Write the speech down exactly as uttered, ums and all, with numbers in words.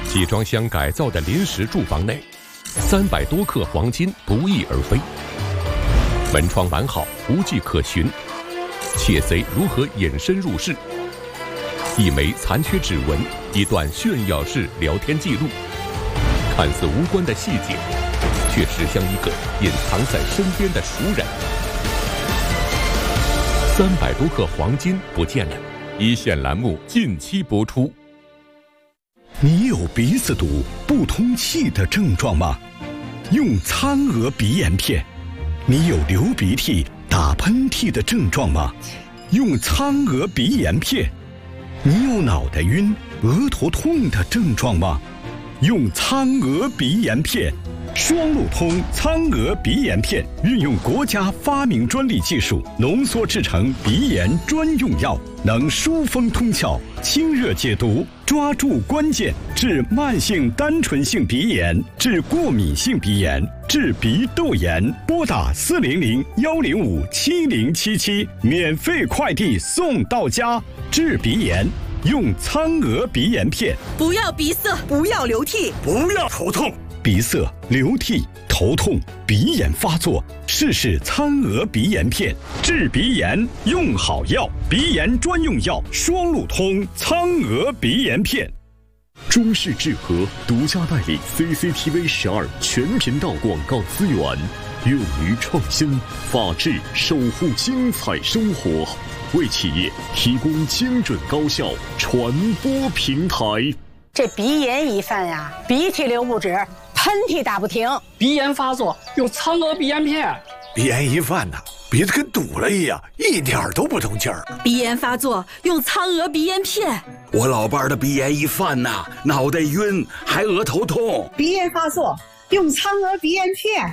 集装箱改造的临时住房内，三百多克黄金不翼而飞。门窗完好，无迹可寻，窃贼如何隐身入室？一枚残缺指纹，一段炫耀式聊天记录，看似无关的细节，却指向一个隐藏在身边的熟人。三百多克黄金不见了，一线栏目近期播出。 你有鼻子堵、不通气的症状吗？用苍娥鼻炎片。你有流鼻涕、打喷嚏的症状吗？用苍娥鼻炎片。你有脑袋晕、额头痛的症状吗？用苍娥鼻炎片。双路通苍娥鼻炎片运用国家发明专利技术浓缩制成鼻炎专用药，能疏风通窍、清热解毒，抓住关键，治慢性单纯性鼻炎，治过敏性鼻炎，治鼻窦炎。拨打四零零幺零五七零七七，免费快递送到家。治鼻炎用苍娥鼻炎片。 不要鼻塞，不要流涕， 不要头痛。 鼻塞、流涕、头痛、鼻炎发作，试试苍娥鼻炎片，治鼻炎用好药，鼻炎专用药双路通苍娥鼻炎片。 中视智和独家代理 C C T V 十二全频道广告资源，勇于创新，法治守护精彩生活，为企业提供精准高效传播平台。 这鼻炎一犯呀，鼻涕流不止，喷嚏打不停， 鼻炎发作用苍娥鼻炎片。 鼻炎一犯呐，鼻子跟堵了一样，一点都不通气儿。 鼻炎发作用苍娥鼻炎片。 我老伴儿的鼻炎一犯呐，脑袋晕，还额头痛。 鼻炎发作用苍娥鼻炎片。